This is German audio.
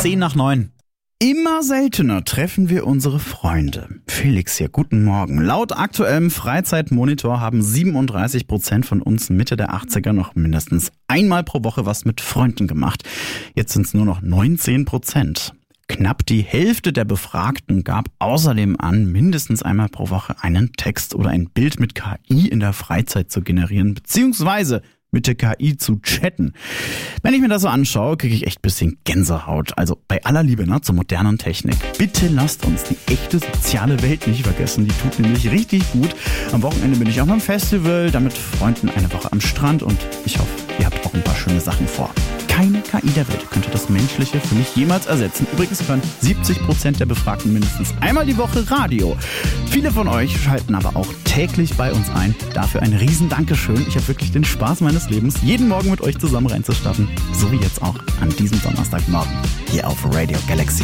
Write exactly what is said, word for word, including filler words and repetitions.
zehn nach neun. Immer seltener treffen wir unsere Freunde. Felix hier, guten Morgen. Laut aktuellem Freizeitmonitor haben siebenunddreißig Prozent von uns Mitte der achtziger noch mindestens einmal pro Woche was mit Freunden gemacht. Jetzt sind es nur noch neunzehn Prozent. Knapp die Hälfte der Befragten gab außerdem an, mindestens einmal pro Woche einen Text oder ein Bild mit K I in der Freizeit zu generieren, beziehungsweise mit der K I zu chatten. Wenn ich mir das so anschaue, kriege ich echt ein bisschen Gänsehaut. Also bei aller Liebe ne, zur modernen Technik. Bitte lasst uns die echte soziale Welt nicht vergessen. Die tut nämlich richtig gut. Am Wochenende bin ich auch beim Festival, dann mit Freunden eine Woche am Strand und ich hoffe, ihr habt auch ein paar schöne Sachen vor. Keine K I der Welt könnte das Menschliche für mich jemals ersetzen. Übrigens hören siebzig Prozent der Befragten mindestens einmal die Woche Radio. Viele von euch schalten aber auch täglich bei uns ein. Dafür ein riesen Dankeschön. Ich habe wirklich den Spaß meines Lebens, jeden Morgen mit euch zusammen reinzustarten. So wie jetzt auch an diesem Donnerstagmorgen hier auf Radio Galaxy.